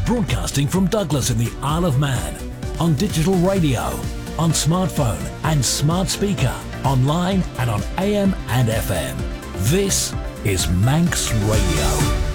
Broadcasting from Douglas in the Isle of Man. On digital radio, on smartphone and smart speaker, online and on AM and FM. This is Manx Radio.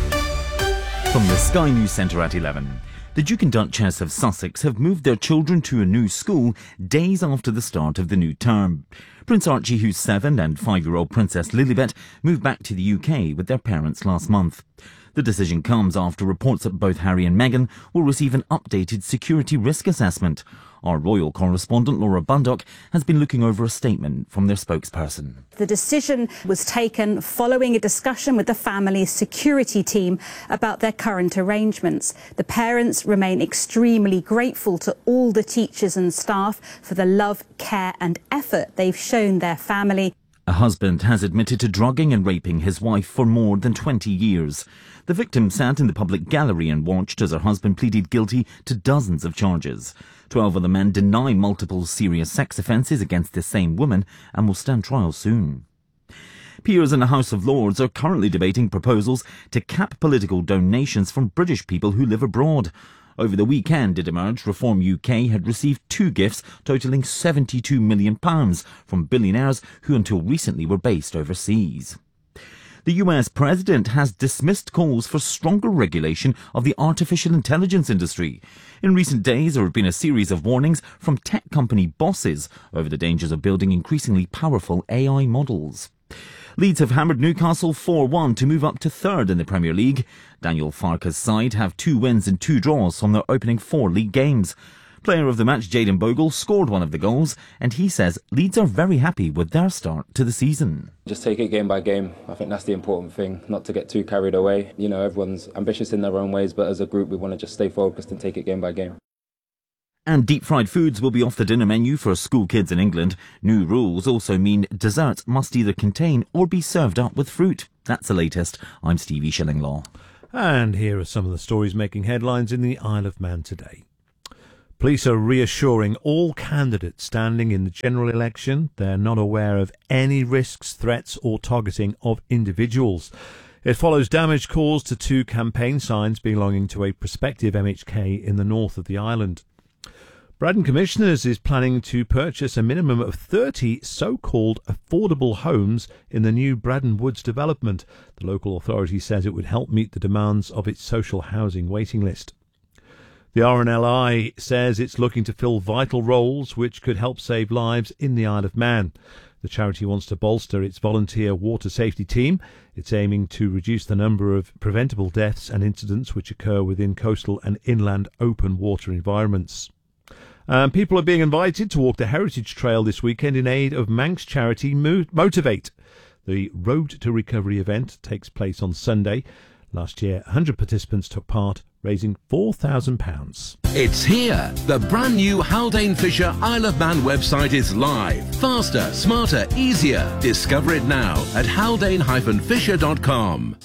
From the Sky News Centre at 11. The Duke and Duchess of Sussex have moved their children to a new school days after the start of the new term. Prince Archie, who's 7, and 5-year-old Princess Lilibet moved back to the UK with their parents last month. The decision comes after reports that both Harry and Meghan will receive an updated security risk assessment. Our royal correspondent Laura Bundock has been looking over a statement from their spokesperson. The decision was taken following a discussion with the family's security team about their current arrangements. The parents remain extremely grateful to all the teachers and staff for the love, care and effort they've shown their family. A husband has admitted to drugging and raping his wife for more than 20 years. The victim sat in the public gallery and watched as her husband pleaded guilty to dozens of charges. 12 of the men deny multiple serious sex offences against the same woman and will stand trial soon. Peers in the House of Lords are currently debating proposals to cap political donations from British people who live abroad. Over the weekend, it emerged Reform UK had received 2 gifts totalling £72 million from billionaires who until recently were based overseas. The US president has dismissed calls for stronger regulation of the artificial intelligence industry. In recent days, there have been a series of warnings from tech company bosses over the dangers of building increasingly powerful AI models. Leeds have hammered Newcastle 4-1 to move up to 3rd in the Premier League. Daniel Farke's side have 2 wins and 2 draws from their opening 4 league games. Player of the match Jayden Bogle scored one of the goals, and he says Leeds are very happy with their start to the season. Just take it game by game. I think that's the important thing, not to get too carried away. You know, everyone's ambitious in their own ways, but as a group we want to just stay focused and take it game by game. And deep-fried foods will be off the dinner menu for school kids in England. New rules also mean desserts must either contain or be served up with fruit. That's the latest. I'm Stevie Shillinglaw. And here are some of the stories making headlines in the Isle of Man today. Police are reassuring all candidates standing in the general election they're not aware of any risks, threats or targeting of individuals. It follows damage caused to 2 campaign signs belonging to a prospective MHK in the north of the island. Braddon Commissioners is planning to purchase a minimum of 30 so-called affordable homes in the new Braddon Woods development. The local authority says it would help meet the demands of its social housing waiting list. The RNLI says it's looking to fill vital roles which could help save lives in the Isle of Man. The charity wants to bolster its volunteer water safety team. It's aiming to reduce the number of preventable deaths and incidents which occur within coastal and inland open water environments. People are being invited to walk the Heritage Trail this weekend in aid of Manx charity Motivate. The Road to Recovery event takes place on Sunday. Last year, 100 participants took part, raising £4,000. It's here. The brand new Haldane Fisher Isle of Man website is live. Faster, smarter, easier. Discover it now at haldane-fisher.com.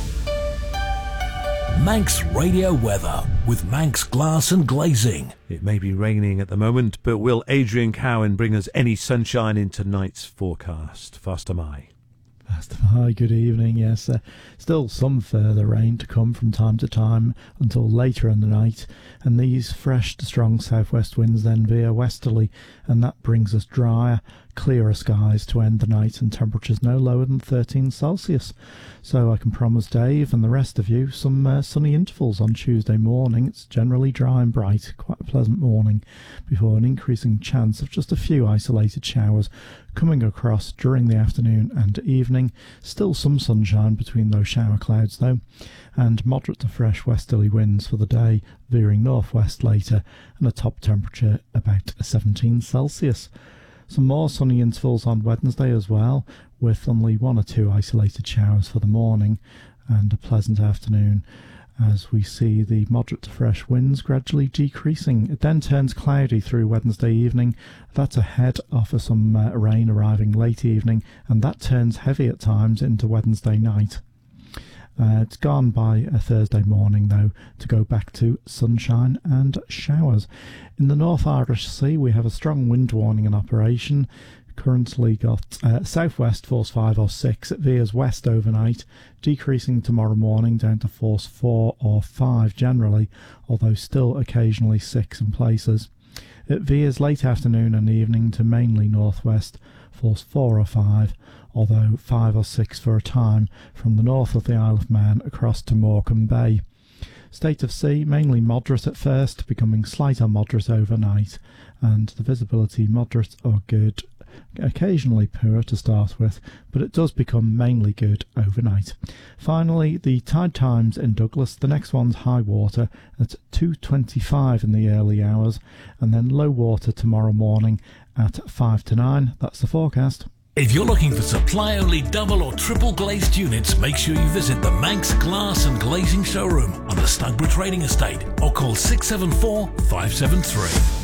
Manx Radio weather with Manx Glass and Glazing. It may be raining at the moment, but will Adrian Cowan bring us any sunshine in tonight's forecast? Faster Mai. Hi, good evening. Yes, still some further rain to come from time to time until later in the night, and these fresh to strong southwest winds then veer westerly, and that brings us drier, clearer skies to end the night and temperatures no lower than 13 Celsius. So I can promise Dave and the rest of you some sunny intervals on Tuesday morning. It's generally dry and bright, quite a pleasant morning, before an increasing chance of just a few isolated showers coming across during the afternoon and evening. Still some sunshine between those shower clouds though, and moderate to fresh westerly winds for the day, veering northwest later, and a top temperature about 17 Celsius. Some more sunny intervals on Wednesday as well, with only 1 or 2 isolated showers for the morning, and a pleasant afternoon as we see the moderate to fresh winds gradually decreasing. It then turns cloudy through Wednesday evening. That's ahead of some rain arriving late evening, and that turns heavy at times into Wednesday night. It's gone by a Thursday morning, though, to go back to sunshine and showers. In the North Irish Sea, we have a strong wind warning in operation, Currently got southwest force 5 or 6. It veers west overnight, decreasing tomorrow morning down to force 4 or 5 generally, although still occasionally 6 in places. It veers late afternoon and evening to mainly northwest, force 4 or 5, although 5 or 6 for a time from the north of the Isle of Man across to Morecambe Bay. State of sea mainly moderate at first, becoming slight or moderate overnight, and the visibility moderate or good, occasionally poor to start with, but it does become mainly good overnight. Finally, the tide times in Douglas. The next one's high water at 2:25 in the early hours, and then low water tomorrow morning at 5 to 9. That's the forecast. If you're looking for supply-only double or triple glazed units, make sure you visit the Manx Glass and Glazing Showroom on the Stugborough Trading Estate or call 674 573.